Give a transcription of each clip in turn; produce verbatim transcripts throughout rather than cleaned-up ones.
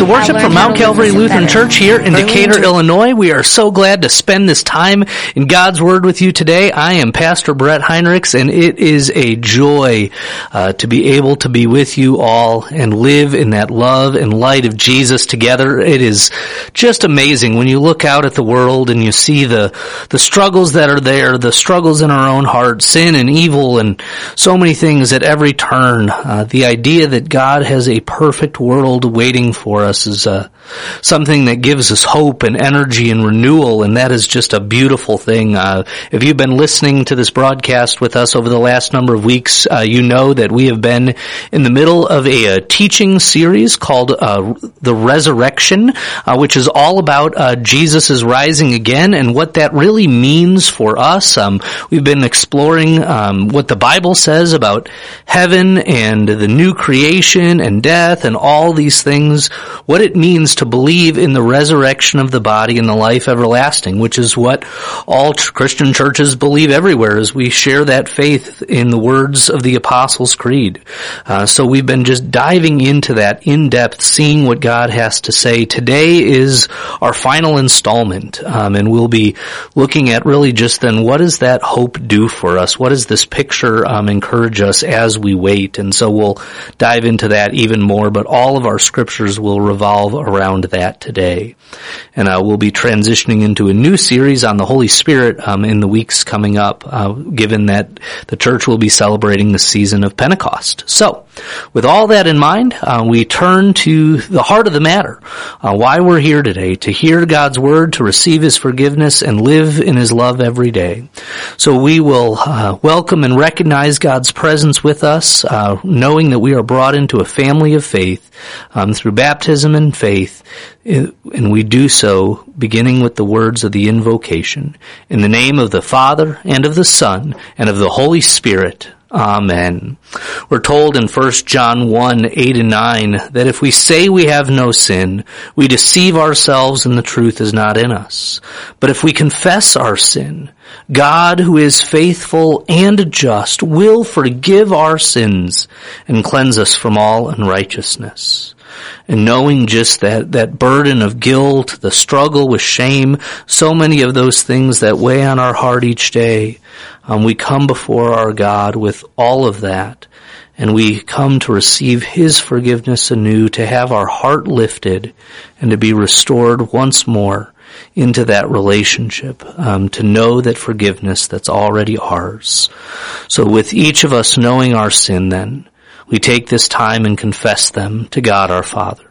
to worship from Mount Calvary Lutheran Church here in Decatur, Illinois. We are so glad to spend this time in God's Word with you today. I am Pastor Brett Heinrichs, and it is a joy uh, to be able to be with you all and live in that love and light of Jesus together. It is just amazing when you look out at the world and you see the the struggles that are there, the struggles in our own heart, sin and evil and so many things at every turn. Uh, the idea that God has a perfect world waiting for us is uh, something that gives us hope and energy and renewal, and that is just a beautiful thing. Uh, if you've been listening to this broadcast with us over the last number of weeks, uh, you know that we have been in the middle of a, a teaching series called uh, The Resurrection, uh, which is all about uh, Jesus' rising again and what that really means for us. Um, we've been exploring um, what the Bible says about heaven and the new creation and death and all these things, what it means to believe in the resurrection of the body and the life everlasting, which is what all Christian churches believe everywhere, as we share that faith in the words of the Apostles' Creed. Uh, so we've been just diving into that in depth, seeing what God has to say. Today is our final installment, um, and we'll be looking at really just then, what does that hope do for us? What does this picture um, encourage us as we wait? And so we'll dive into that even more, but all of our scriptures will revolve around that today. And uh, we'll be transitioning into a new series on the Holy Spirit um, in the weeks coming up, uh, given that the church will be celebrating the season of Pentecost. So, with all that in mind, uh, we turn to the heart of the matter, uh, why we're here today, to hear God's Word, to receive His forgiveness, and live in His love every day. So we will uh, welcome and recognize God's presence with us, uh, knowing that we are brought into a family of faith um, through baptism and faith, and we do so beginning with the words of the invocation. In the name of the Father, and of the Son, and of the Holy Spirit. Amen. We're told in First John one, eight and nine that if we say we have no sin, we deceive ourselves and the truth is not in us. But if we confess our sin, God, who is faithful and just, will forgive our sins and cleanse us from all unrighteousness. And knowing just that, that burden of guilt, the struggle with shame, so many of those things that weigh on our heart each day, um, we come before our God with all of that, and we come to receive His forgiveness anew, to have our heart lifted, and to be restored once more into that relationship, um, to know that forgiveness that's already ours. So with each of us knowing our sin then, we take this time and confess them to God our Father.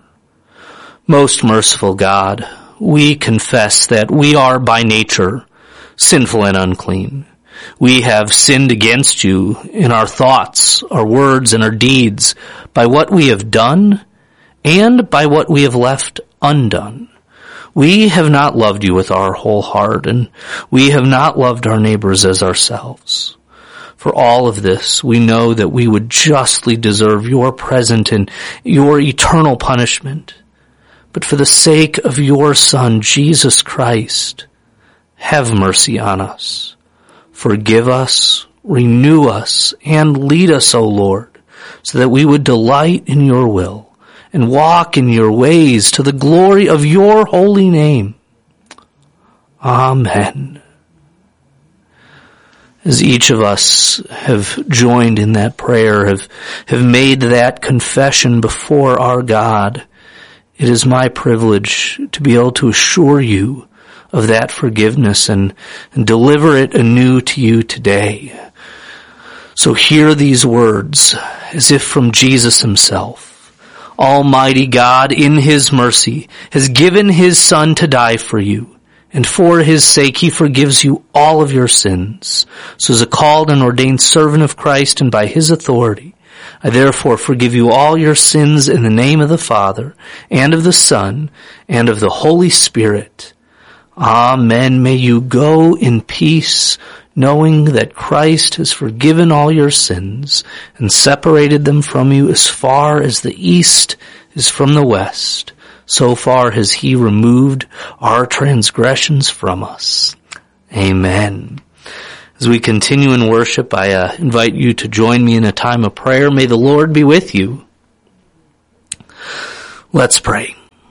Most merciful God, we confess that we are by nature sinful and unclean. We have sinned against you in our thoughts, our words, and our deeds, by what we have done and by what we have left undone. We have not loved you with our whole heart, and we have not loved our neighbors as ourselves. For all of this, we know that we would justly deserve your present and your eternal punishment. But for the sake of your Son, Jesus Christ, have mercy on us. Forgive us, renew us, and lead us, O Lord, so that we would delight in your will and walk in your ways to the glory of your holy name. Amen. As each of us have joined in that prayer, have, have made that confession before our God, it is my privilege to be able to assure you of that forgiveness and, and deliver it anew to you today. So hear these words as if from Jesus Himself. Almighty God, in His mercy, has given His Son to die for you. And for His sake, He forgives you all of your sins. So as a called and ordained servant of Christ and by His authority, I therefore forgive you all your sins in the name of the Father, and of the Son, and of the Holy Spirit. Amen. May you go in peace, knowing that Christ has forgiven all your sins and separated them from you as far as the east is from the west. So far has He removed our transgressions from us. Amen. As we continue in worship, I uh, invite you to join me in a time of prayer. May the Lord be with you. Let's pray.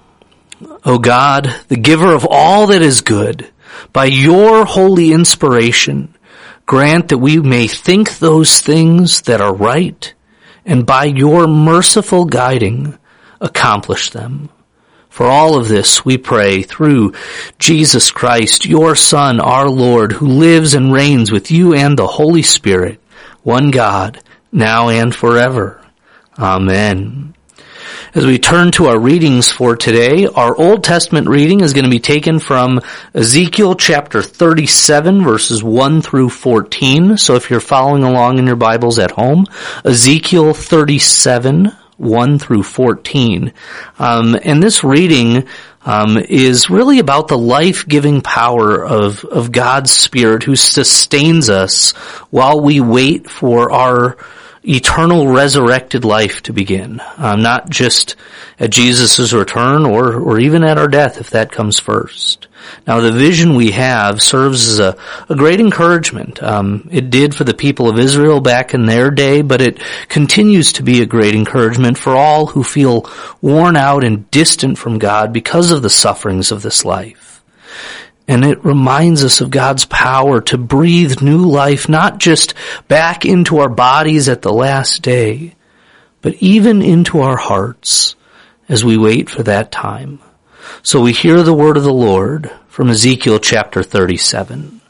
O God, the giver of all that is good, by your holy inspiration, grant that we may think those things that are right, and by your merciful guiding, accomplish them. For all of this we pray through Jesus Christ, your Son, our Lord, who lives and reigns with you and the Holy Spirit, one God, now and forever. Amen. As we turn to our readings for today, our Old Testament reading is going to be taken from Ezekiel chapter thirty-seven, verses one through fourteen. So if you're following along in your Bibles at home, Ezekiel thirty-seven, one through fourteen. Um, and this reading um, is really about the life-giving power of, of God's Spirit who sustains us while we wait for our eternal resurrected life to begin, um, not just at Jesus' return or, or even at our death if that comes first. Now the vision we have serves as a, a great encouragement. Um, it did for the people of Israel back in their day, but it continues to be a great encouragement for all who feel worn out and distant from God because of the sufferings of this life. And it reminds us of God's power to breathe new life, not just back into our bodies at the last day, but even into our hearts as we wait for that time. So we hear the word of the Lord from Ezekiel chapter thirty-seven.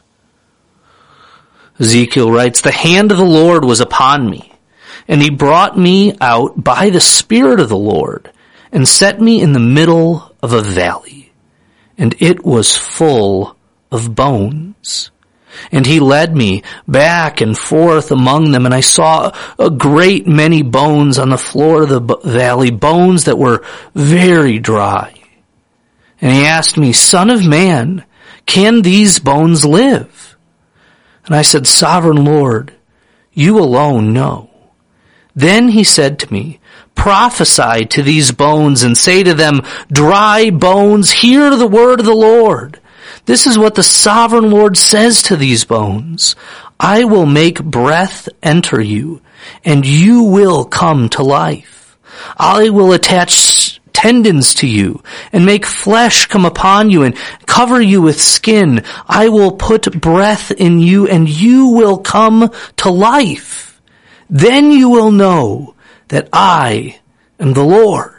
Ezekiel writes, "The hand of the Lord was upon me, and he brought me out by the Spirit of the Lord, and set me in the middle of a valley. And it was full of bones. And he led me back and forth among them, and I saw a great many bones on the floor of the valley, bones that were very dry. And he asked me, 'Son of man, can these bones live?' And I said, 'Sovereign Lord, you alone know.' Then he said to me, 'Prophesy to these bones and say to them, dry bones, hear the word of the Lord. This is what the sovereign Lord says to these bones. I will make breath enter you, and you will come to life. I will attach tendons to you, and make flesh come upon you, and cover you with skin. I will put breath in you, and you will come to life. Then you will know that I am the Lord.'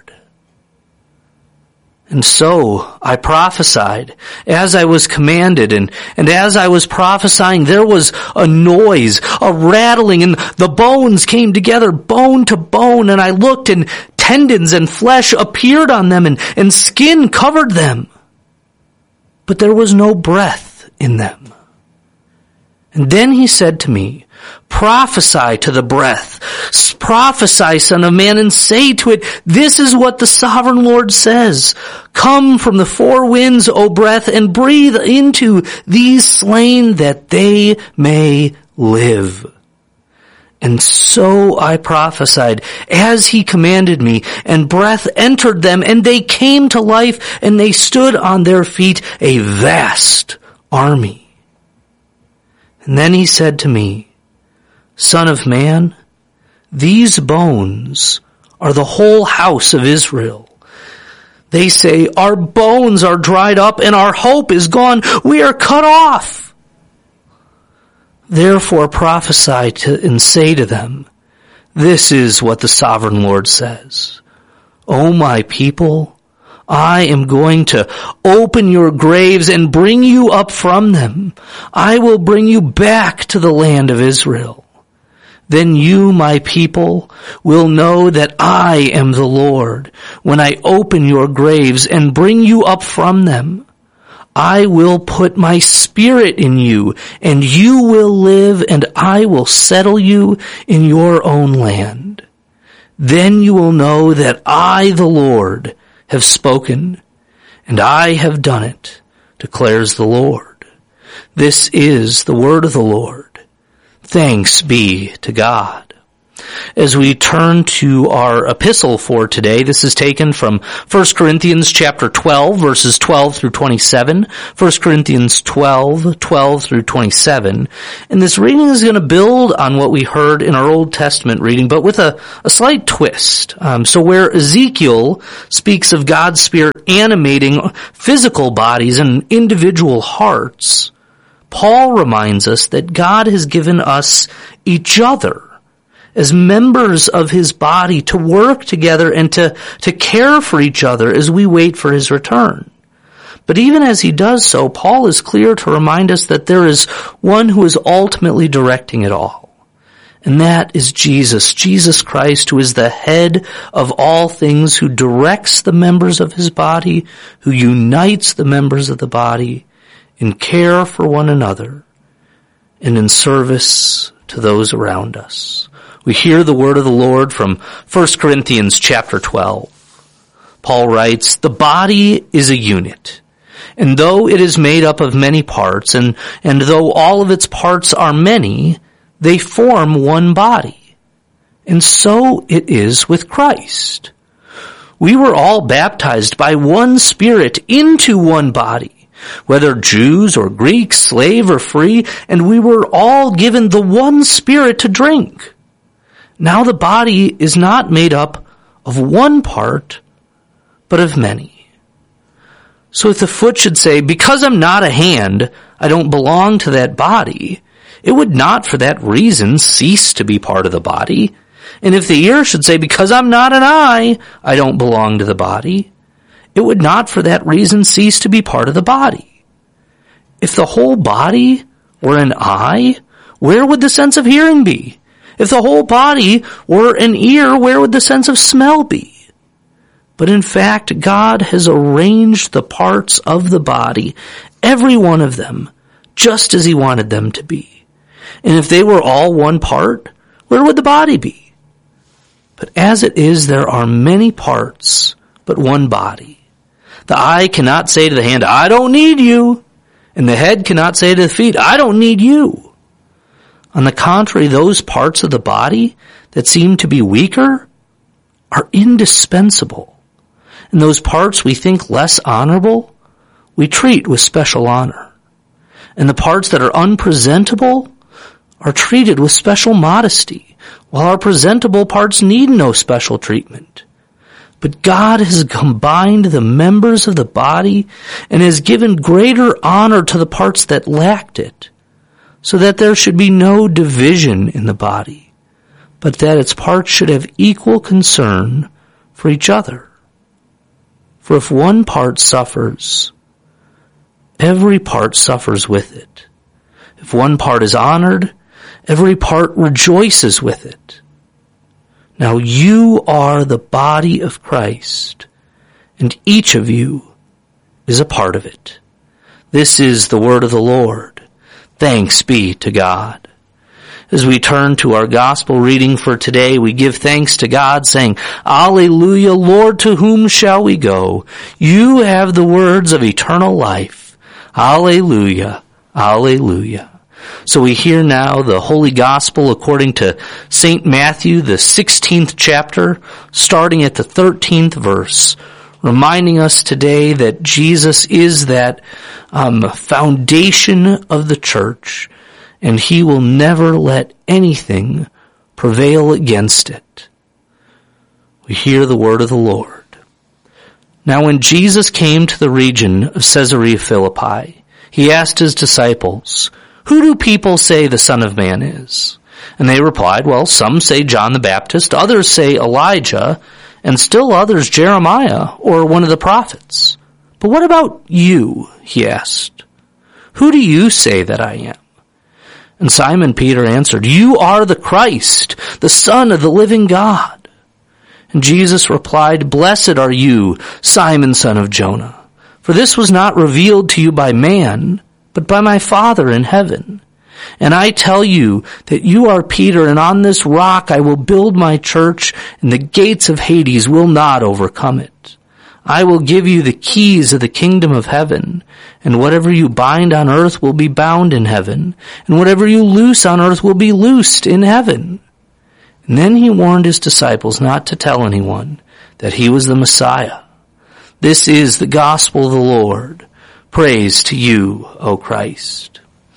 And so I prophesied as I was commanded, and, and as I was prophesying, there was a noise, a rattling, and the bones came together, bone to bone, and I looked, and tendons and flesh appeared on them, and, and skin covered them. But there was no breath in them. And then he said to me, 'Prophesy to the breath. Prophesy, son of man, and say to it, this is what the sovereign Lord says. Come from the four winds, O breath, and breathe into these slain that they may live.' And so I prophesied as he commanded me, and breath entered them, and they came to life, and they stood on their feet, a vast army. And then he said to me, 'Son of man, these bones are the whole house of Israel. They say, our bones are dried up and our hope is gone. We are cut off. Therefore prophesy to and say to them, this is what the sovereign Lord says. O my people, I am going to open your graves and bring you up from them. I will bring you back to the land of Israel. Then you, my people, will know that I am the Lord when I open your graves and bring you up from them. I will put my spirit in you, and you will live, and I will settle you in your own land. Then you will know that I, the Lord, have spoken, and I have done it, declares the Lord. This is the word of the Lord. Thanks be to God. as we turn to our epistle for today. This is taken from First Corinthians chapter twelve, verses twelve through twenty-seven. First Corinthians twelve, twelve through twenty-seven. And this reading is going to build on what we heard in our Old Testament reading, but with a, a slight twist. Um, so where Ezekiel speaks of God's Spirit animating physical bodies and individual hearts, Paul reminds us that God has given us each other as members of his body to work together and to, to care for each other as we wait for his return. But even as he does so, Paul is clear to remind us that there is one who is ultimately directing it all. And that is Jesus, Jesus Christ, who is the head of all things, who directs the members of his body, who unites the members of the body in care for one another and in service to those around us. We hear the word of the Lord from First Corinthians chapter twelve. Paul writes, "The body is a unit, and though it is made up of many parts, and, and though all of its parts are many, they form one body. And so it is with Christ. We were all baptized by one Spirit into one body, whether Jews or Greeks, slave or free, and we were all given the one Spirit to drink. Now the body is not made up of one part, but of many. So if the foot should say, 'Because I'm not a hand, I don't belong to that body,' it would not for that reason cease to be part of the body. And if the ear should say, 'Because I'm not an eye, I don't belong to the body,' it would not for that reason cease to be part of the body. If the whole body were an eye, where would the sense of hearing be? If the whole body were an ear, where would the sense of smell be? But in fact, God has arranged the parts of the body, every one of them, just as he wanted them to be. And if they were all one part, where would the body be? But as it is, there are many parts, but one body. The eye cannot say to the hand, 'I don't need you,' and the head cannot say to the feet, 'I don't need you.' On the contrary, those parts of the body that seem to be weaker are indispensable. And those parts we think less honorable, we treat with special honor. And the parts that are unpresentable are treated with special modesty, while our presentable parts need no special treatment. But God has combined the members of the body and has given greater honor to the parts that lacked it, so that there should be no division in the body, but that its parts should have equal concern for each other. For if one part suffers, every part suffers with it. If one part is honored, every part rejoices with it. Now you are the body of Christ, and each of you is a part of it." This is the word of the Lord. Thanks be to God. As we turn to our gospel reading for today, we give thanks to God, saying, "Alleluia, Lord, to whom shall we go? You have the words of eternal life. Alleluia, alleluia." So we hear now the Holy Gospel according to Saint Matthew, the sixteenth chapter, starting at the thirteenth verse, reminding us today that Jesus is that um, foundation of the church, and he will never let anything prevail against it. We hear the word of the Lord. Now when Jesus came to the region of Caesarea Philippi, he asked his disciples, "Who do people say the Son of Man is?" And they replied, "Well, some say John the Baptist, others say Elijah, and still others Jeremiah or one of the prophets. But what about you?" he asked. "Who do you say that I am?" And Simon Peter answered, "You are the Christ, the Son of the living God." And Jesus replied, "Blessed are you, Simon, son of Jonah, for this was not revealed to you by man, but by my Father in heaven. And I tell you that you are Peter, and on this rock I will build my church, and the gates of Hades will not overcome it. I will give you the keys of the kingdom of heaven, and whatever you bind on earth will be bound in heaven, and whatever you loose on earth will be loosed in heaven. And then he warned his disciples not to tell anyone that he was the Messiah. This is the gospel of the Lord. Praise to you, O Christ.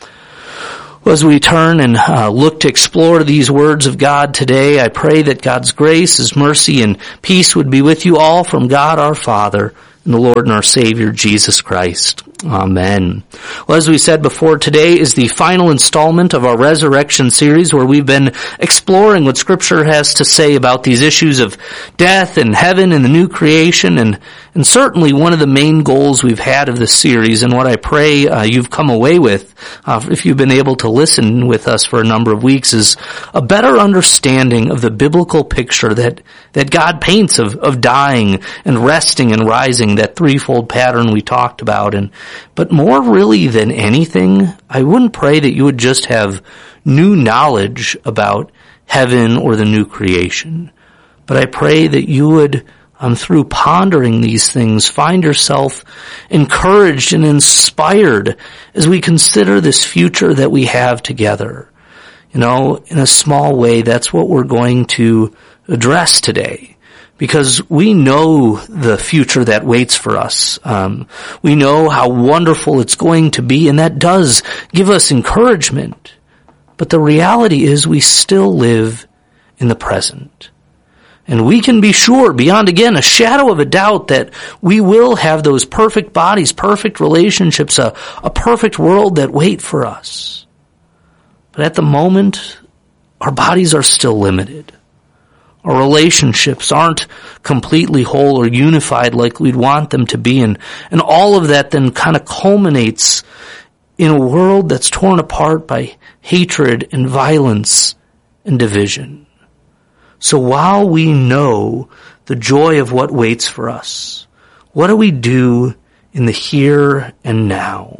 Well, as we turn and uh, look to explore these words of God today, I pray that God's grace, His mercy, and peace would be with you all from God our Father and the Lord and our Savior, Jesus Christ. Amen. Well, as we said before, today is the final installment of our Resurrection series, where we've been exploring what Scripture has to say about these issues of death and heaven and the new creation, and and certainly one of the main goals we've had of this series, and what I pray uh, you've come away with, uh, if you've been able to listen with us for a number of weeks, is a better understanding of the biblical picture that that God paints of, of dying and resting and rising, that threefold pattern we talked about. And but more really than anything, I wouldn't pray that you would just have new knowledge about heaven or the new creation, but I pray that you would, um, through pondering these things, find yourself encouraged and inspired as we consider this future that we have together. You know, in a small way, that's what we're going to address today. Because we know the future that waits for us. Um, we know how wonderful it's going to be, and that does give us encouragement. But the reality is we still live in the present. And we can be sure, beyond, again, a shadow of a doubt, that we will have those perfect bodies, perfect relationships, a, a perfect world that wait for us. But at the moment, our bodies are still limited. Our relationships aren't completely whole or unified like we'd want them to be. And, and all of that then kind of culminates in a world that's torn apart by hatred and violence and division. So while we know the joy of what waits for us, what do we do in the here and now?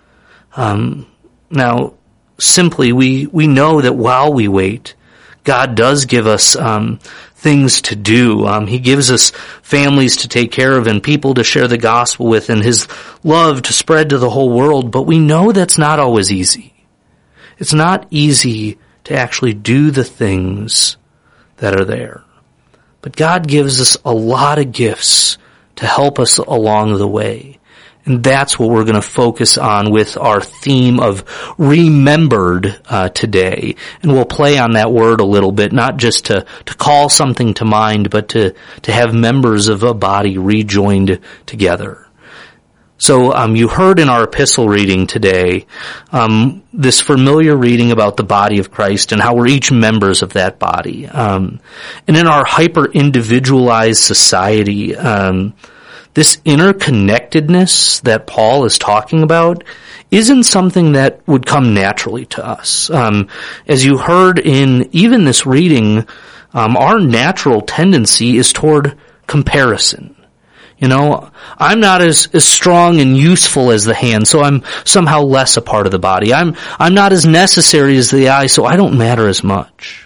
Um, now, simply, we, we know that while we wait, God does give us um, things to do. Um, he gives us families to take care of and people to share the gospel with, and His love to spread to the whole world. But we know that's not always easy. It's not easy to actually do the things that are there. But God gives us a lot of gifts to help us along the way. And that's what we're going to focus on with our theme of remembered uh, today. And we'll play on that word a little bit, not just to, to call something to mind, but to, to have members of a body rejoined together. So um, you heard in our epistle reading today um, this familiar reading about the body of Christ and how we're each members of that body. Um, and in our hyper-individualized society, um this interconnectedness that Paul is talking about isn't something that would come naturally to us. Um, as you heard in even this reading, um, our natural tendency is toward comparison. You know, I'm not as, as strong and useful as the hand, so I'm somehow less a part of the body. I'm, I'm not as necessary as the eye, so I don't matter as much.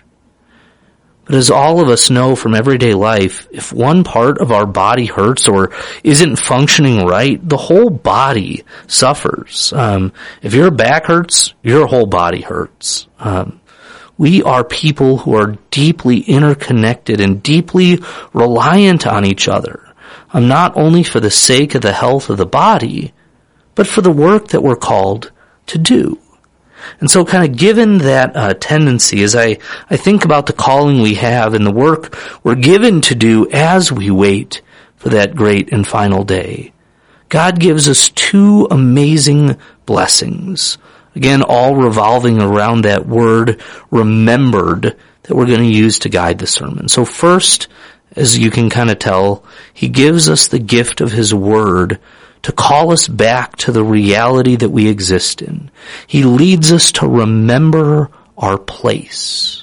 But as all of us know from everyday life, if one part of our body hurts or isn't functioning right, the whole body suffers. Um, if your back hurts, your whole body hurts. Um, we are people who are deeply interconnected and deeply reliant on each other, um, not only for the sake of the health of the body, but for the work that we're called to do. And so kind of given that uh, tendency, as I, I think about the calling we have and the work we're given to do as we wait for that great and final day, God gives us two amazing blessings. Again, all revolving around that word remembered that we're going to use to guide the sermon. So first, as you can kind of tell, He gives us the gift of His word to call us back to the reality that we exist in. He leads us to remember our place.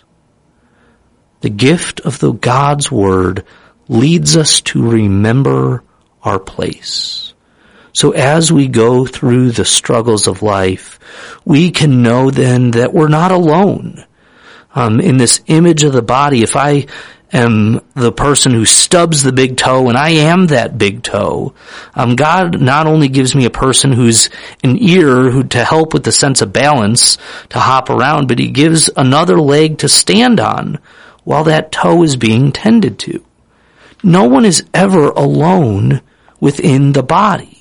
The gift of the God's word leads us to remember our place. So as we go through the struggles of life, we can know then that we're not alone. Um, in this image of the body, if I am the person who stubs the big toe, and I am that big toe, um, God not only gives me a person who's an ear who to help with the sense of balance to hop around, but He gives another leg to stand on while that toe is being tended to. No one is ever alone within the body.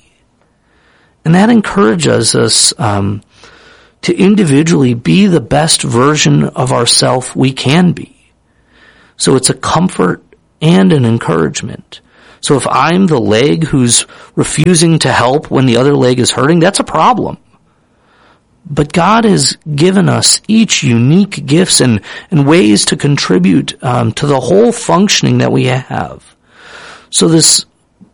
And that encourages us um, to individually be the best version of ourselves we can be. So it's a comfort and an encouragement. So if I'm the leg who's refusing to help when the other leg is hurting, that's a problem. But God has given us each unique gifts and, and ways to contribute um, to the whole functioning that we have. So this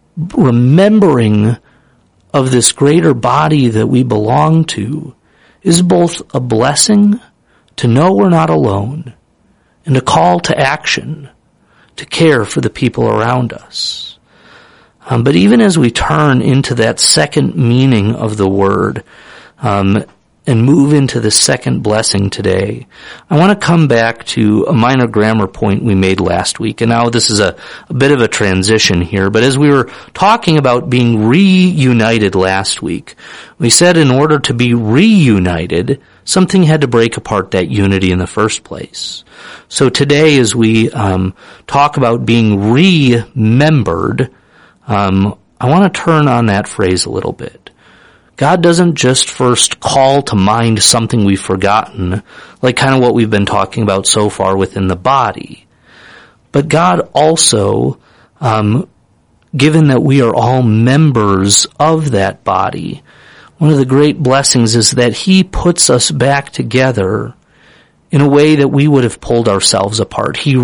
remembering of this greater body that we belong to is both a blessing to know we're not alone and a call to action to care for the people around us. Um, but even as we turn into that second meaning of the word um, and move into the second blessing today, I want to come back to a minor grammar point we made last week. And now this is a, a bit of a transition here, but as we were talking about being reunited last week, we said in order to be reunited, something had to break apart that unity in the first place. So today as we um, talk about being remembered, um, I want to turn on that phrase a little bit. God doesn't just first call to mind something we've forgotten, like kind of what we've been talking about so far within the body. But God also, um, given that we are all members of that body, one of the great blessings is that He puts us back together in a way that we would have pulled ourselves apart. He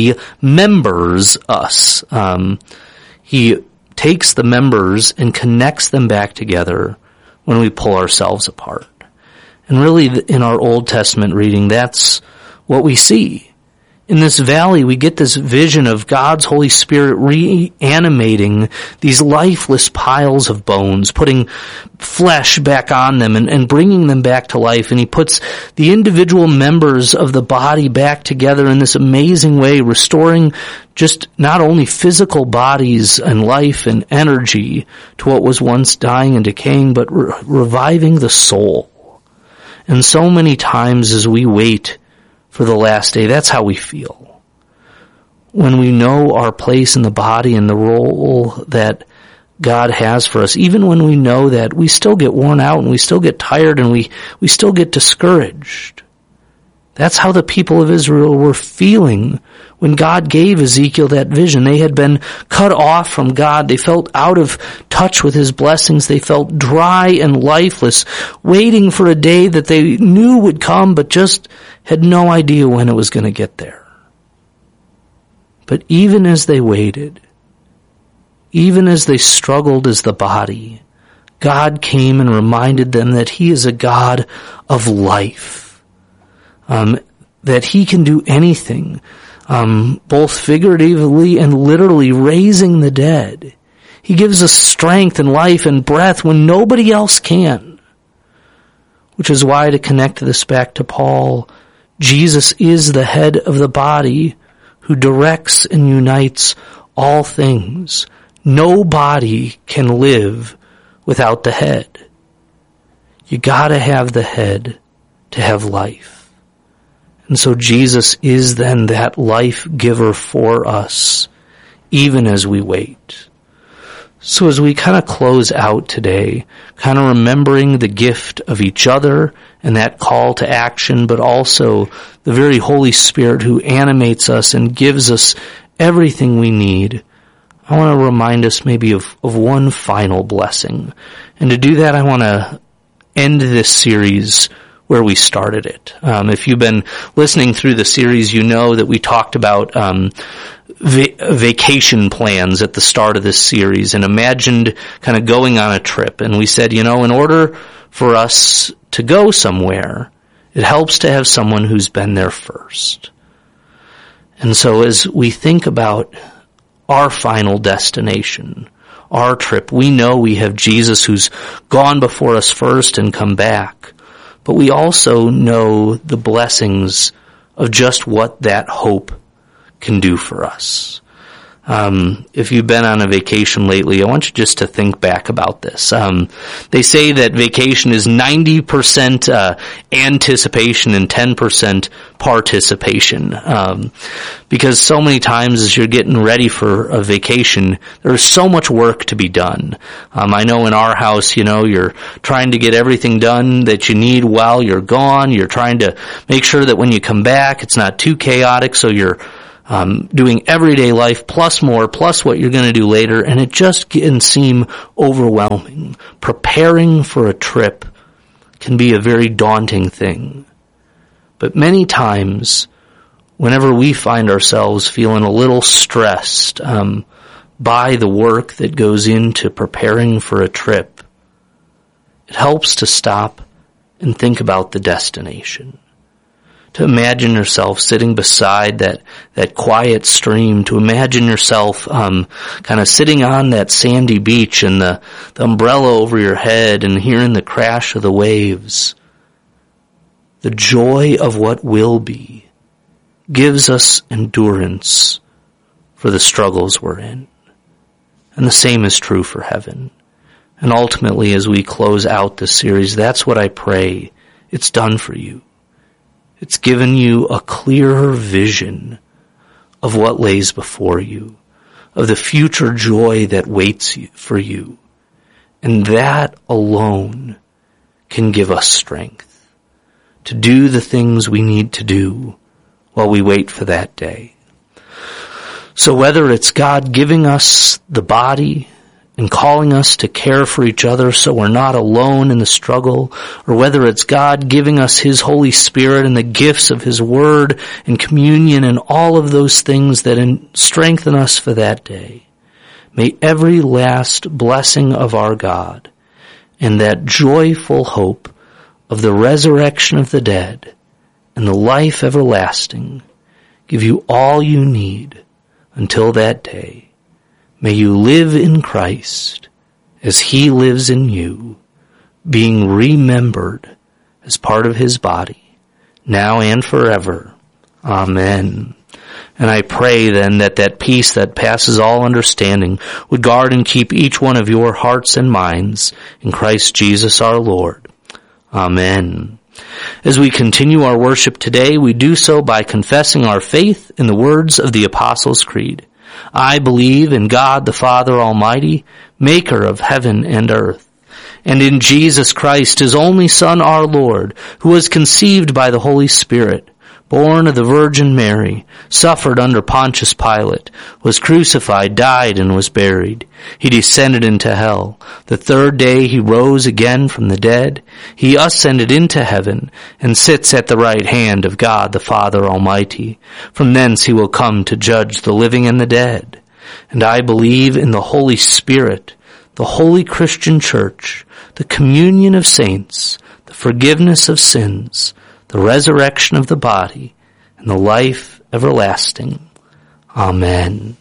remembers us. Um, he takes the members and connects them back together when we pull ourselves apart. And really, in our Old Testament reading, that's what we see. In this valley, we get this vision of God's Holy Spirit reanimating these lifeless piles of bones, putting flesh back on them and, and bringing them back to life. And He puts the individual members of the body back together in this amazing way, restoring just not only physical bodies and life and energy to what was once dying and decaying, but re- reviving the soul. And so many times as we wait for the last day, that's how we feel. When we know our place in the body and the role that God has for us, even when we know that we still get worn out and we still get tired and we, we still get discouraged. That's how the people of Israel were feeling when God gave Ezekiel that vision. They had been cut off from God. They felt out of touch with His blessings. They felt dry and lifeless, waiting for a day that they knew would come, but just had no idea when it was going to get there. But even as they waited, even as they struggled as the body, God came and reminded them that He is a God of life. Um, that He can do anything, um, both figuratively and literally, raising the dead. He gives us strength and life and breath when nobody else can. Which is why, to connect this back to Paul, Jesus is the head of the body who directs and unites all things. No body can live without the head. You gotta have the head to have life. And so Jesus is then that life giver for us, even as we wait. So as we kind of close out today, kind of remembering the gift of each other and that call to action, but also the very Holy Spirit who animates us and gives us everything we need, I want to remind us maybe of, of one final blessing. And to do that, I want to end this series where we started it. Um, if you've been listening through the series, you know that we talked about um, va- vacation plans at the start of this series and imagined kind of going on a trip. And we said, you know, in order for us to go somewhere, it helps to have someone who's been there first. And so as we think about our final destination, our trip, we know we have Jesus who's gone before us first and come back. But we also know the blessings of just what that hope can do for us. Um, if you've been on a vacation lately, I want you just to think back about this. Um, they say that vacation is ninety percent uh, anticipation and ten percent participation. Um, because so many times as you're getting ready for a vacation, there's so much work to be done. Um, I know in our house, you know, you're trying to get everything done that you need while you're gone. You're trying to make sure that when you come back, it's not too chaotic, so you're Um, doing everyday life plus more, plus what you're going to do later, and it just can seem overwhelming. Preparing for a trip can be a very daunting thing. But many times, whenever we find ourselves feeling a little stressed um, by the work that goes into preparing for a trip, it helps to stop and think about the destination. To imagine yourself sitting beside that, that quiet stream, to imagine yourself um, kind of sitting on that sandy beach and the, the umbrella over your head and hearing the crash of the waves. The joy of what will be gives us endurance for the struggles we're in. And the same is true for heaven. And ultimately, as we close out this series, that's what I pray it's done for you. It's given you a clearer vision of what lays before you, of the future joy that waits for you. And that alone can give us strength to do the things we need to do while we wait for that day. So whether it's God giving us the body and calling us to care for each other so we're not alone in the struggle, or whether it's God giving us His Holy Spirit and the gifts of His Word and communion and all of those things that strengthen us for that day, may every last blessing of our God and that joyful hope of the resurrection of the dead and the life everlasting give you all you need until that day. May you live in Christ as He lives in you, being remembered as part of His body, now and forever. Amen. And I pray then that that peace that passes all understanding would guard and keep each one of your hearts and minds in Christ Jesus our Lord. Amen. As we continue our worship today, we do so by confessing our faith in the words of the Apostles' Creed. I believe in God the Father Almighty, maker of heaven and earth, and in Jesus Christ, His only Son, our Lord, who was conceived by the Holy Spirit, born of the Virgin Mary, suffered under Pontius Pilate, was crucified, died, and was buried. He descended into hell. The third day He rose again from the dead. He ascended into heaven and sits at the right hand of God the Father Almighty. From thence He will come to judge the living and the dead. And I believe in the Holy Spirit, the holy Christian Church, the communion of saints, the forgiveness of sins, the resurrection of the body, and the life everlasting. Amen.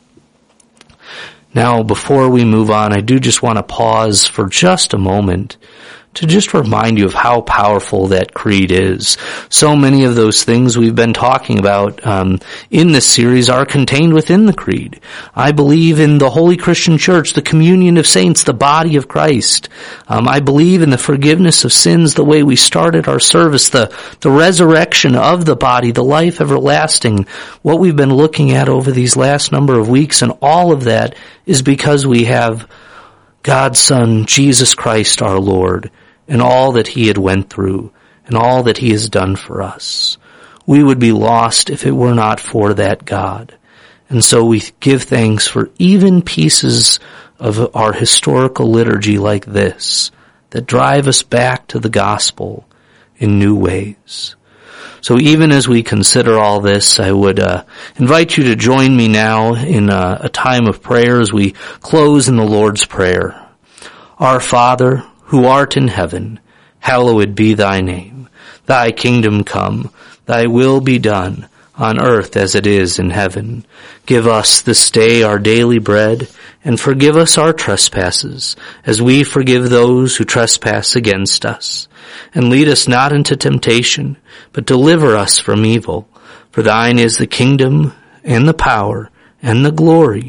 Now, before we move on, I do just want to pause for just a moment to just remind you of how powerful that creed is. So many of those things we've been talking about um, in this series are contained within the creed. I believe in the Holy Christian Church, the communion of saints, the body of Christ. Um, I believe in the forgiveness of sins, the way we started our service, the, the resurrection of the body, the life everlasting, what we've been looking at over these last number of weeks, and all of that is because we have God's Son, Jesus Christ our Lord, and all that He had went through, and all that He has done for us. We would be lost if it were not for that God. And so we give thanks for even pieces of our historical liturgy like this, that drive us back to the gospel in new ways. So even as we consider all this, I would uh, invite you to join me now in a, a time of prayer as we close in the Lord's Prayer. Our Father, who art in heaven, hallowed be Thy name. Thy kingdom come, Thy will be done, on earth as it is in heaven. Give us this day our daily bread, and forgive us our trespasses, as we forgive those who trespass against us. And lead us not into temptation, but deliver us from evil. For Thine is the kingdom, and the power, and the glory,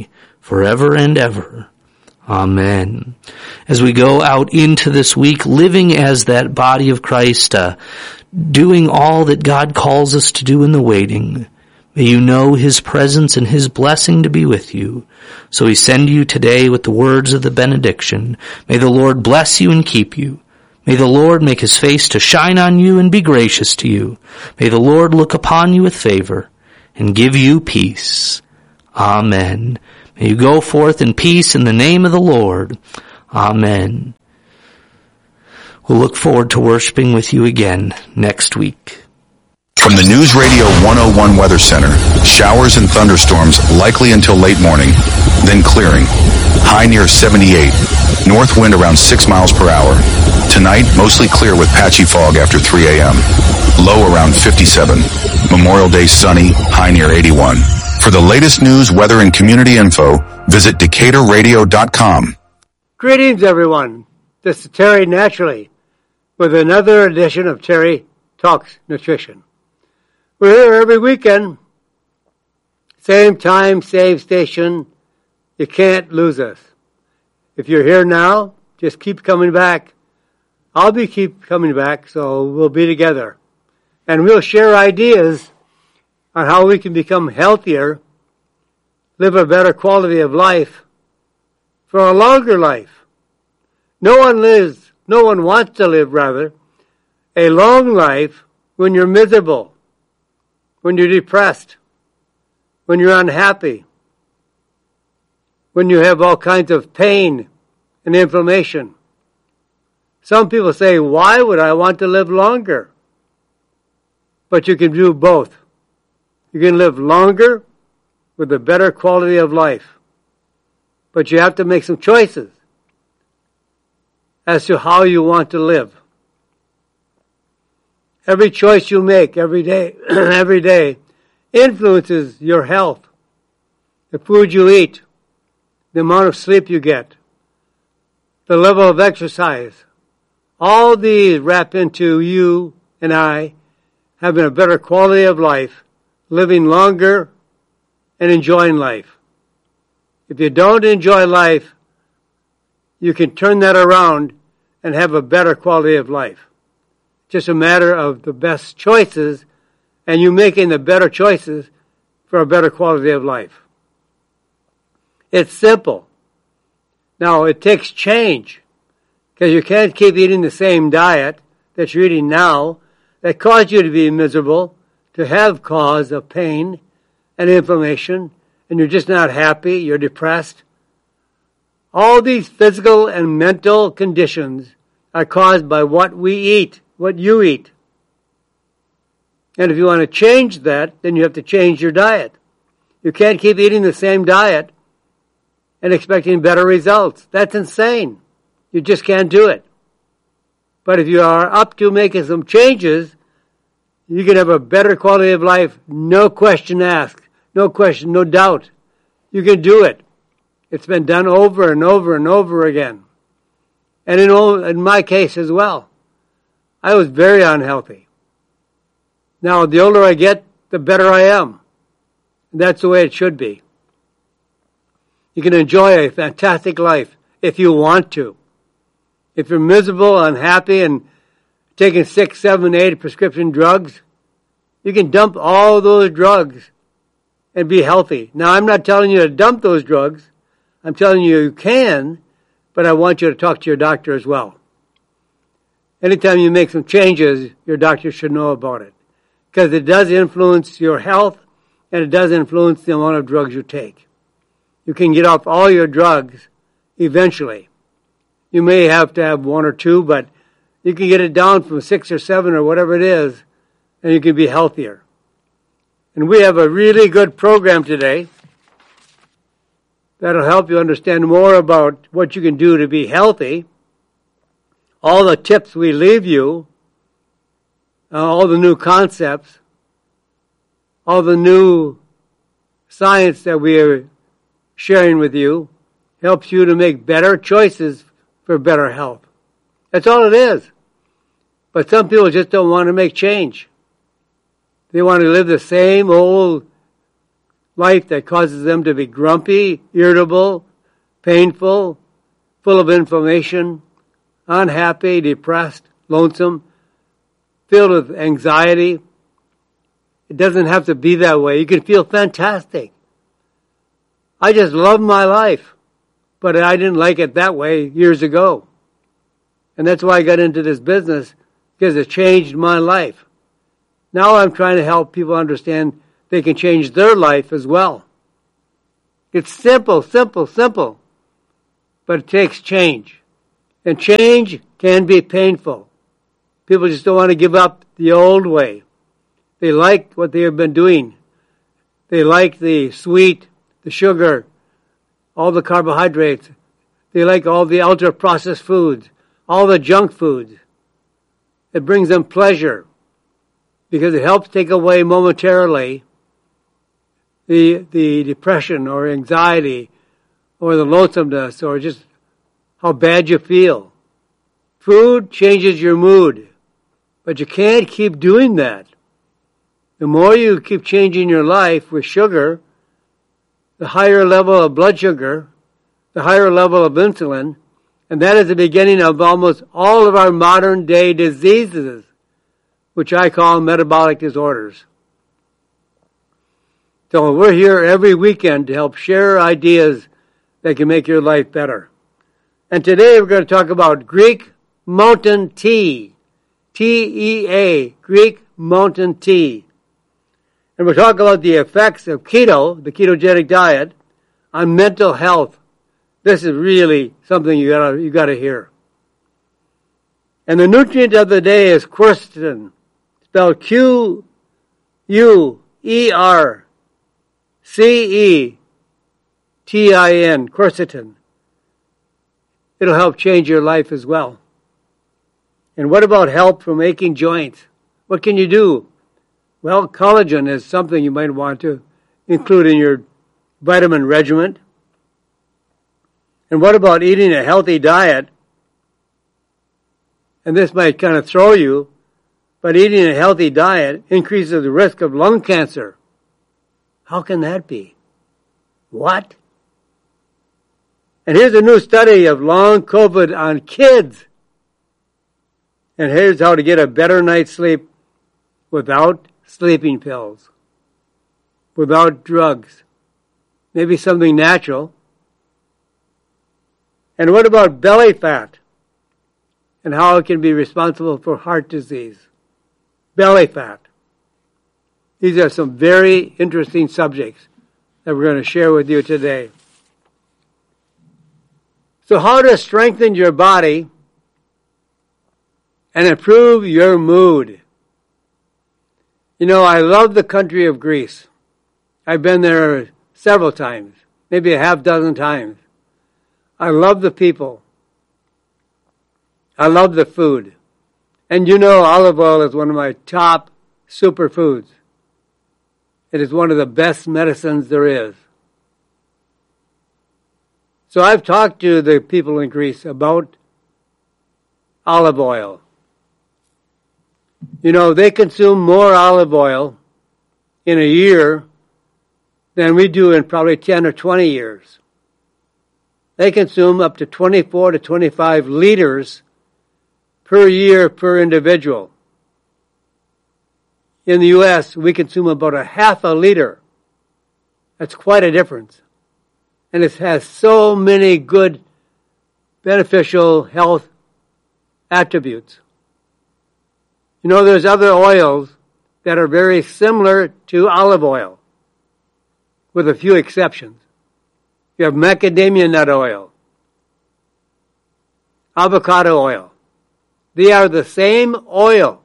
forever and ever. Amen. As we go out into this week, living as that body of Christ, uh, doing all that God calls us to do in the waiting, may you know His presence and His blessing to be with you. So we send you today with the words of the benediction. May the Lord bless you and keep you. May the Lord make His face to shine on you and be gracious to you. May the Lord look upon you with favor and give you peace. Amen. May you go forth in peace in the name of the Lord. Amen. We'll look forward to worshiping with you again next week. From the News Radio one oh one Weather Center, showers and thunderstorms likely until late morning, then clearing. High near seventy-eight. North wind around six miles per hour. Tonight, mostly clear with patchy fog after three a.m. Low around fifty-seven. Memorial Day sunny, high near eighty-one. For the latest news, weather, and community info, visit Decatur Radio dot com. Greetings, everyone. This is Terry Naturally with another edition of Terry Talks Nutrition. We're here every weekend. Same time, same station. You can't lose us. If you're here now, just keep coming back. I'll be keep coming back, so we'll be together. And we'll share ideas on how we can become healthier, live a better quality of life for a longer life. No one lives, no one wants to live, rather, a long life when you're miserable, when you're depressed, when you're unhappy, when you have all kinds of pain and inflammation. Some people say, why would I want to live longer? But you can do both. You can live longer with a better quality of life. But you have to make some choices as to how you want to live. Every choice you make every day, every day, influences your health, the food you eat, the amount of sleep you get, the level of exercise. All these wrap into you and I having a better quality of life, living longer, and enjoying life. If you don't enjoy life, you can turn that around and have a better quality of life. Just a matter of the best choices and you making the better choices for a better quality of life. It's simple. Now, it takes change because you can't keep eating the same diet that you're eating now that caused you to be miserable, to have cause of pain and inflammation, and you're just not happy, you're depressed. All these physical and mental conditions are caused by what we eat, what you eat. And if you want to change that, then you have to change your diet. You can't keep eating the same diet and expecting better results. That's insane. You just can't do it. But if you are up to making some changes, you can have a better quality of life, no question asked, no question, no doubt. You can do it. It's been done over and over and over again. And in, all, in my case as well, I was very unhealthy. Now, the older I get, the better I am. And that's the way it should be. You can enjoy a fantastic life if you want to. If you're miserable, unhappy, and taking six, seven, eight prescription drugs, you can dump all those drugs and be healthy. Now, I'm not telling you to dump those drugs. I'm telling you you can, but I want you to talk to your doctor as well. Anytime you make some changes, your doctor should know about it, because it does influence your health and it does influence the amount of drugs you take. You can get off all your drugs eventually. You may have to have one or two, but you can get it down from six or seven or whatever it is, and you can be healthier. And we have a really good program today that'll help you understand more about what you can do to be healthy. All the tips we leave you, uh, all the new concepts, all the new science that we are sharing with you helps you to make better choices for better health. That's all it is. But some people just don't want to make change. They want to live the same old life that causes them to be grumpy, irritable, painful, full of inflammation, unhappy, depressed, lonesome, filled with anxiety. It doesn't have to be that way. You can feel fantastic. I just love my life, but I didn't like it that way years ago. And that's why I got into this business, because it changed my life. Now I'm trying to help people understand they can change their life as well. It's simple, simple, simple, but it takes change. And change can be painful. People just don't want to give up the old way. They like what they have been doing. They like the sweet, the sugar, all the carbohydrates. They like all the ultra-processed foods, all the junk foods. It brings them pleasure because it helps take away momentarily the the depression or anxiety or the lonesomeness or just how bad you feel. Food changes your mood, but you can't keep doing that. The more you keep changing your life with sugar, the higher level of blood sugar, the higher level of insulin, and that is the beginning of almost all of our modern day diseases, which I call metabolic disorders. So we're here every weekend to help share ideas that can make your life better. And today we're going to talk about Greek Mountain Tea. T E A, Greek Mountain Tea. And we'll talk about the effects of keto, the ketogenic diet, on mental health. This is really something you gotta, you gotta hear. And the nutrient of the day is quercetin, spelled Q U E R C E T I N, quercetin. It'll help change your life as well. And what about help from aching joints? What can you do? Well, collagen is something you might want to include in your vitamin regimen. And what about eating a healthy diet? And this might kind of throw you, but eating a healthy diet increases the risk of lung cancer. How can that be? What? And here's a new study of long COVID on kids. And here's how to get a better night's sleep without sleeping pills, without drugs, maybe something natural. And what about belly fat and how it can be responsible for heart disease? Belly fat. These are some very interesting subjects that we're going to share with you today. So how to strengthen your body and improve your mood. You know, I love the country of Greece. I've been there several times, maybe a half dozen times. I love the people. I love the food. And you know, olive oil is one of my top superfoods. It is one of the best medicines there is. So I've talked to the people in Greece about olive oil. You know, they consume more olive oil in a year than we do in probably ten or twenty years. They consume up to twenty-four to twenty-five liters per year per individual. In the U S, we consume about a half a liter. That's quite a difference. And it has so many good, beneficial health attributes. You know, there's other oils that are very similar to olive oil, with a few exceptions. You have macadamia nut oil, avocado oil. They are the same oil.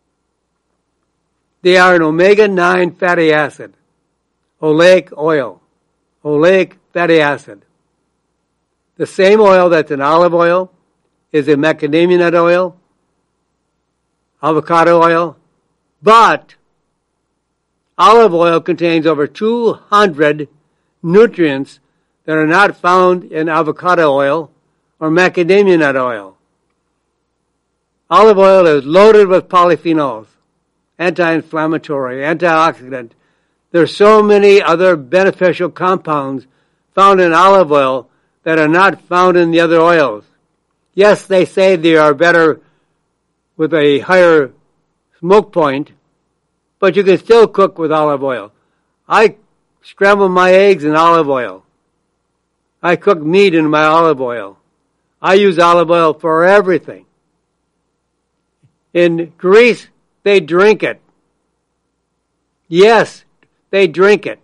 They are an omega nine fatty acid, oleic oil, oleic fatty acid. The same oil that's in olive oil is in macadamia nut oil, avocado oil, but olive oil contains over two hundred nutrients that are not found in avocado oil or macadamia nut oil. Olive oil is loaded with polyphenols, anti-inflammatory, antioxidant, There's so many other beneficial compounds found in olive oil that are not found in the other oils. Yes, they say they are better with a higher smoke point, but you can still cook with olive oil. I scramble my eggs in olive oil. I cook meat in my olive oil. I use olive oil for everything. In Greece, they drink it. Yes, they drink it.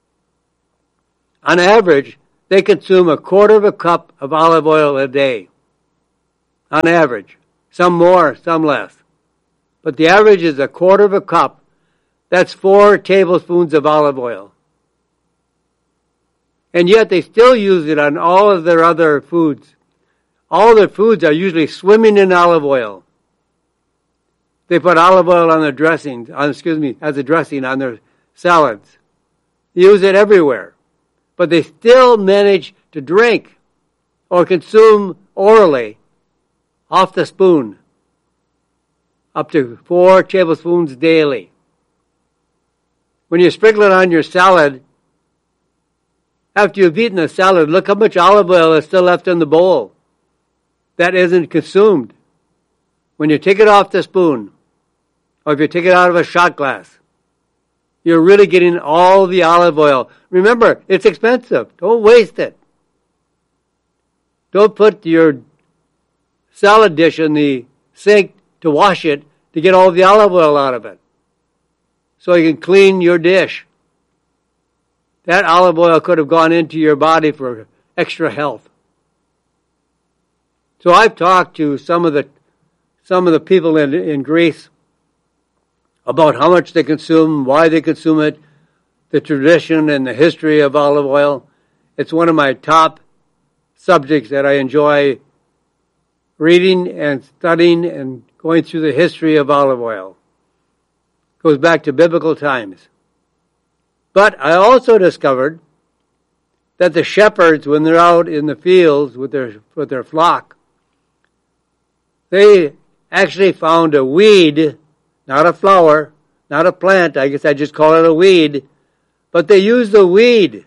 On average, they consume a quarter of a cup of olive oil a day. On average. Some more, some less. But the average is a quarter of a cup. That's four tablespoons of olive oil. And yet they still use it on all of their other foods. All their foods are usually swimming in olive oil. They put olive oil on their dressings, on, excuse me, as a dressing on their salads. They use it everywhere. But they still manage to drink or consume orally off the spoon up to four tablespoons daily. When you sprinkle it on your salad, after you've eaten the salad, look how much olive oil is still left in the bowl that isn't consumed. When you take it off the spoon, or if you take it out of a shot glass, you're really getting all the olive oil. Remember, it's expensive. Don't waste it. Don't put your salad dish in the sink to wash it to get all the olive oil out of it, so you can clean your dish. That olive oil could have gone into your body for extra health. So I've talked to some of the some of the people in, in Greece about how much they consume, why they consume it, the tradition and the history of olive oil. It's one of my top subjects that I enjoy reading and studying and going through the history of olive oil. It goes back to biblical times. But I also discovered that the shepherds, when they're out in the fields with their with their flock, they actually found a weed, not a flower, not a plant. I guess I just call it a weed. But they used the weed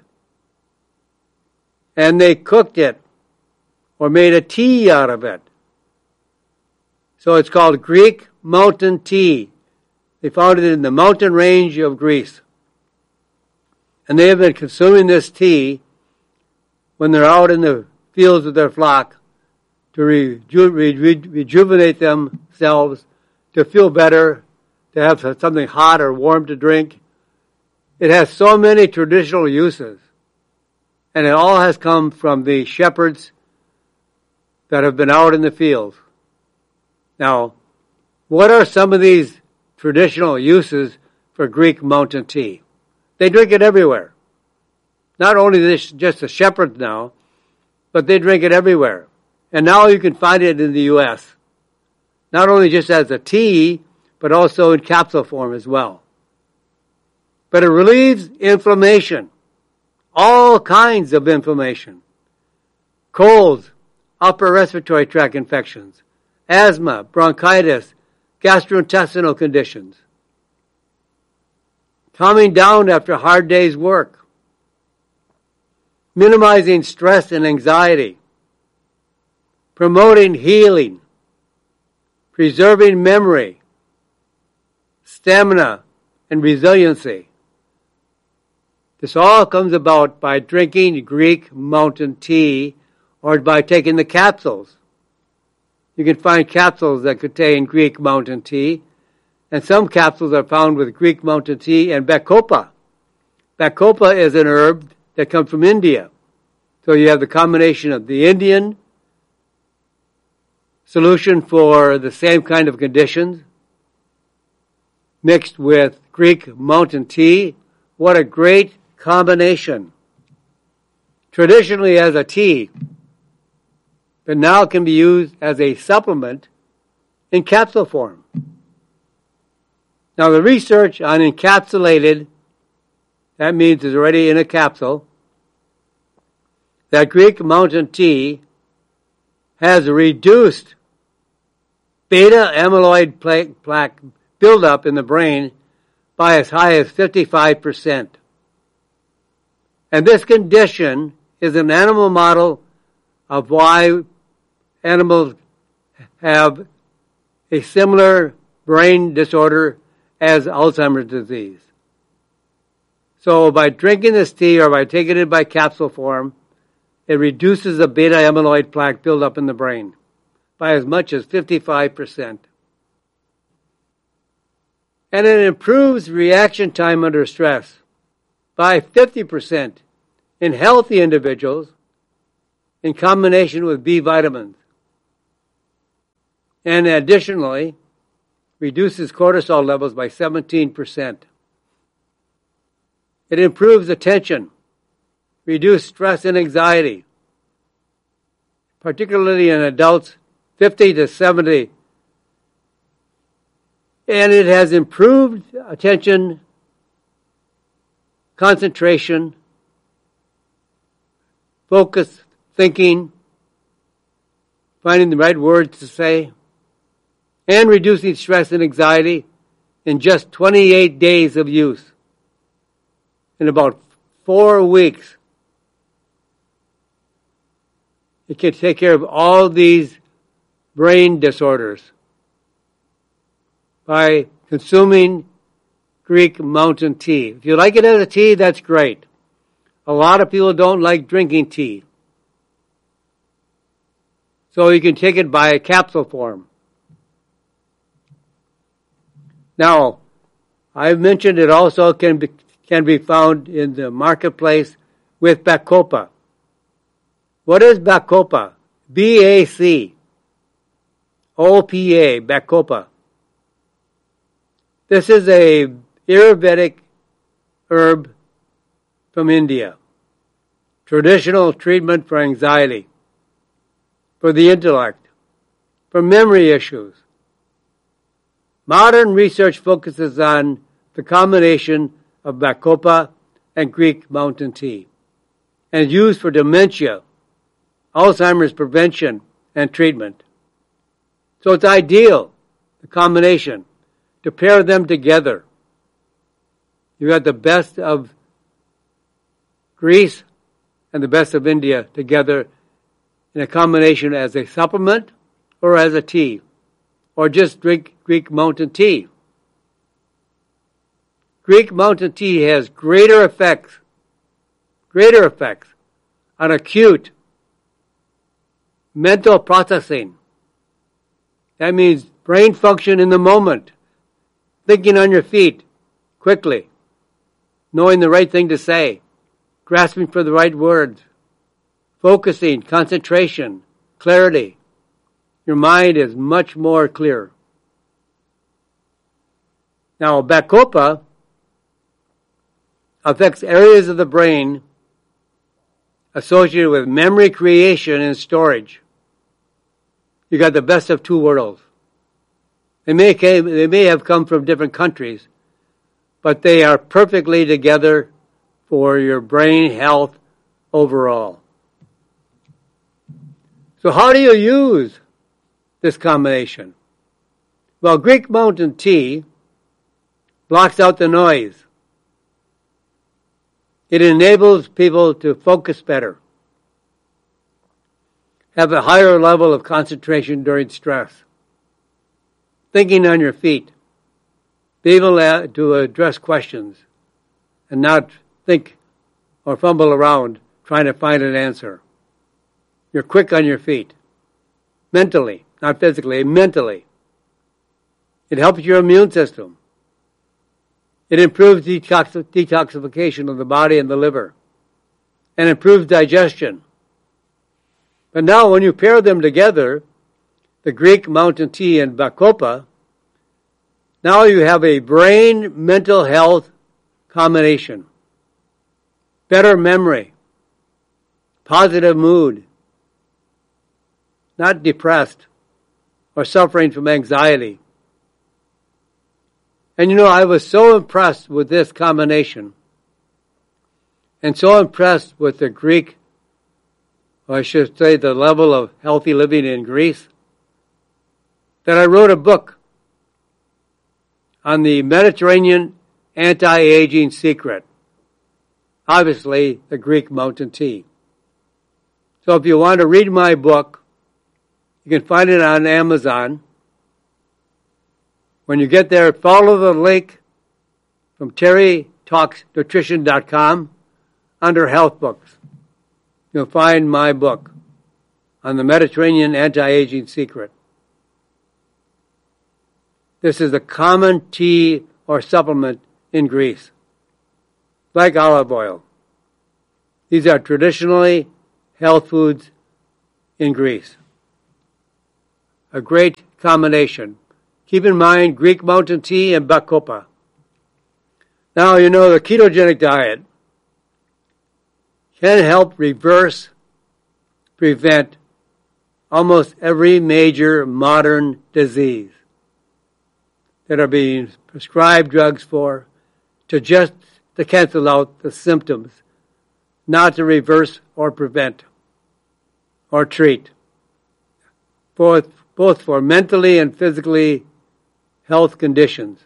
and they cooked it or made a tea out of it. So it's called Greek mountain tea. They found it in the mountain range of Greece. And they have been consuming this tea when they're out in the fields with their flock to reju- reju- rejuvenate themselves, to feel better, to have something hot or warm to drink. It has so many traditional uses. And it all has come from the shepherds that have been out in the fields. Now, what are some of these traditional uses for Greek mountain tea? They drink it everywhere. Not only this, just the shepherds now, but they drink it everywhere. And now you can find it in the U S Not only just as a tea, but also in capsule form as well. But it relieves inflammation. All kinds of inflammation. Colds, upper respiratory tract infections, asthma, bronchitis, gastrointestinal conditions. Calming down after a hard day's work. Minimizing stress and anxiety. Promoting healing. Preserving memory. Stamina and resiliency. This all comes about by drinking Greek mountain tea or by taking the capsules. You can find capsules that contain Greek mountain tea, and some capsules are found with Greek mountain tea and Bacopa. Bacopa is an herb that comes from India. So you have the combination of the Indian solution for the same kind of conditions mixed with Greek mountain tea. What a great combination. Traditionally as a tea, but now can be used as a supplement in capsule form. Now the research on encapsulated, that means it's already in a capsule, that Greek mountain tea has reduced beta amyloid plaque buildup in the brain by as high as fifty-five percent. And this condition is an animal model of why animals have a similar brain disorder as Alzheimer's disease. So by drinking this tea or by taking it by capsule form, it reduces the beta amyloid plaque buildup in the brain by as much as fifty-five percent. And it improves reaction time under stress by fifty percent in healthy individuals in combination with B vitamins. And additionally, reduces cortisol levels by seventeen percent. It improves attention, reduces stress and anxiety, particularly in adults fifty to seventy. And it has improved attention, concentration, focus, thinking, finding the right words to say, and reducing stress and anxiety in just twenty-eight days of use. In about four weeks, it can take care of all these brain disorders by consuming Greek Mountain Tea. If you like it as a tea, that's great. A lot of people don't like drinking tea. So you can take it by a capsule form. Now, I've mentioned it also can be, can be found in the marketplace with Bacopa. What is Bacopa? B A C O P A, Bacopa. This is a Ayurvedic herb from India. Traditional treatment for anxiety, for the intellect, for memory issues. Modern research focuses on the combination of Bacopa and Greek Mountain Tea and is used for dementia, Alzheimer's prevention, and treatment. So it's ideal, the combination, to pair them together. You got the best of Greece and the best of India together in a combination as a supplement or as a tea, or just drink Greek Mountain Tea. Greek Mountain Tea has greater effects, greater effects on acute mental processing. That means brain function in the moment, thinking on your feet quickly, knowing the right thing to say, grasping for the right words, focusing, concentration, clarity. Your mind is much more clear. Now, Bacopa affects areas of the brain associated with memory creation and storage. You got the best of two worlds. They may, came, they may have come from different countries, but they are perfectly together for your brain health overall. So how do you use this combination? Well, Greek Mountain Tea blocks out the noise. It enables people to focus better, have a higher level of concentration during stress, thinking on your feet, be able to address questions and not think or fumble around trying to find an answer. You're quick on your feet, mentally, not physically, mentally. It helps your immune system. It improves detox- detoxification of the body and the liver and improves digestion. But now when you pair them together, the Greek Mountain Tea and Bacopa, now you have a brain mental health combination. Better memory, positive mood, not depressed or suffering from anxiety. And you know, I was so impressed with this combination and so impressed with the Greek, or I should say the level of healthy living in Greece, that I wrote a book on the Mediterranean anti-aging secret. Obviously, the Greek Mountain Tea. So if you want to read my book, you can find it on Amazon. When you get there, follow the link from terry talks nutrition dot com under Health Books. You'll find my book on the Mediterranean Anti-Aging Secret. This is a common tea or supplement in Greece, like olive oil. These are traditionally health foods in Greece. A great combination. Keep in mind Greek Mountain Tea and Bacopa. Now, you know, the ketogenic diet can help reverse, prevent almost every major modern disease that are being prescribed drugs for, to just to cancel out the symptoms, not to reverse or prevent or treat, both, both for mentally and physically health conditions.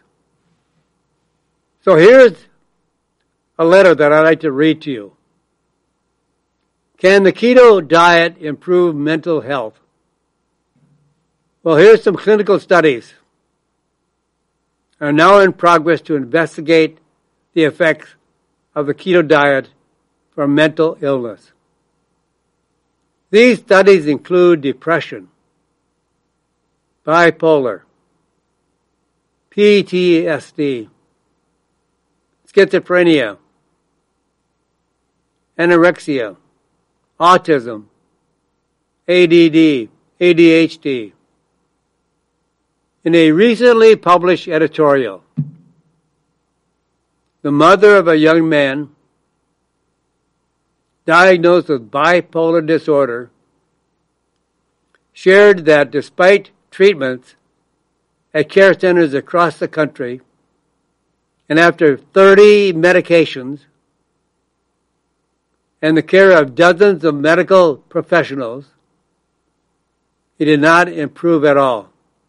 So here's a letter that I'd like to read to you. Can the keto diet improve mental health? Well, here's some clinical studies are now in progress to investigate the effects of the keto diet for mental illness. These studies include depression, bipolar, P T S D, schizophrenia, anorexia, autism, A D D, A D H D. In a recently published editorial, the mother of a young man diagnosed with bipolar disorder shared that despite treatments at care centers across the country, and after thirty medications and the care of dozens of medical professionals, he did not improve at all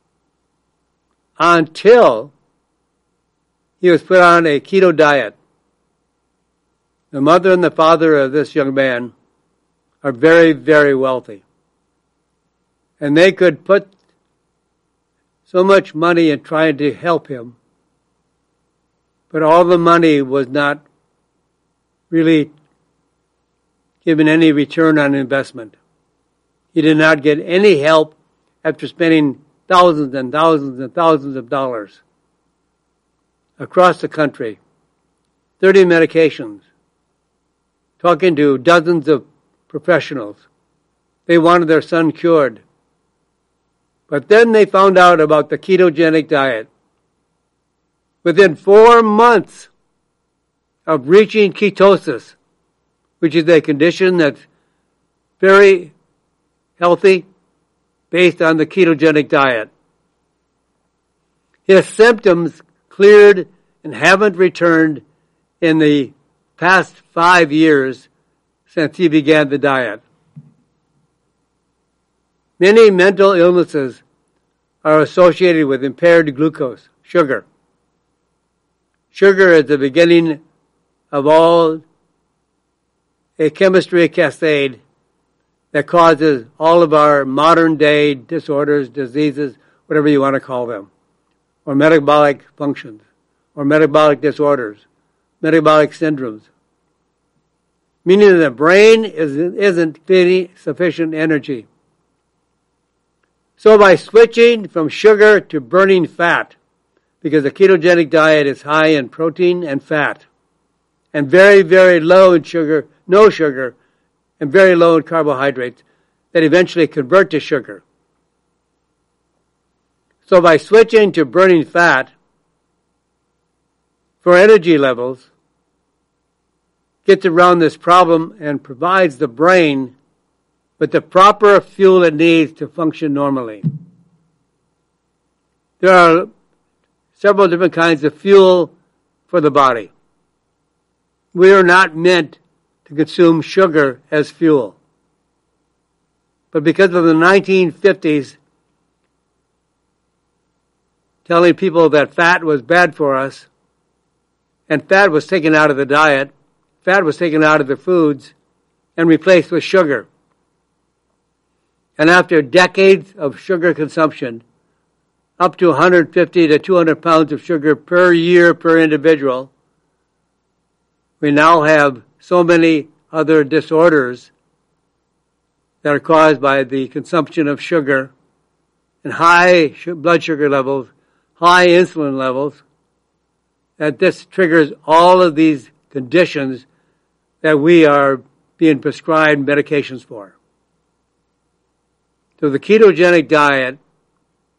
until he was put on a keto diet. The mother and the father of this young man are very, very wealthy. And they could put so much money in trying to help him, but all the money was not really given any return on investment. He did not get any help after spending thousands and thousands and thousands of dollars across the country, thirty medications, talking to dozens of professionals. They wanted their son cured. But then they found out about the ketogenic diet. Within four months of reaching ketosis, which is a condition that's very healthy based on the ketogenic diet, his symptoms cleared and haven't returned in the past five years since he began the diet. Many mental illnesses are associated with impaired glucose, sugar. Sugar is the beginning of all a chemistry cascade that causes all of our modern day disorders, diseases, whatever you want to call them, or metabolic functions, or metabolic disorders, metabolic syndromes, meaning that the brain is, isn't getting sufficient energy. So by switching from sugar to burning fat, because the ketogenic diet is high in protein and fat, and very, very low in sugar, no sugar, and very low in carbohydrates, that eventually convert to sugar. So by switching to burning fat for energy levels, gets around this problem and provides the brain with the proper fuel it needs to function normally. There are several different kinds of fuel for the body. We are not meant to consume sugar as fuel. But because of the nineteen fifties telling people that fat was bad for us, and fat was taken out of the diet, fat was taken out of the foods, and replaced with sugar. And after decades of sugar consumption, up to one hundred fifty to two hundred pounds of sugar per year per individual, we now have so many other disorders that are caused by the consumption of sugar and high blood sugar levels, high insulin levels, that this triggers all of these conditions that we are being prescribed medications for. So the ketogenic diet